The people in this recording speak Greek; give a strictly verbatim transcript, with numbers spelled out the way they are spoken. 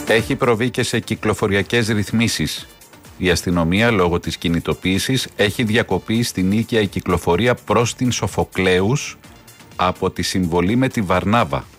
Έχει προβεί και σε κυκλοφοριακές ρυθμίσεις. Η αστυνομία λόγω της κινητοποίησης έχει διακοπεί στην οίκια η κυκλοφορία προς την Σοφοκλέους από τη συμβολή με τη Βαρνάβα.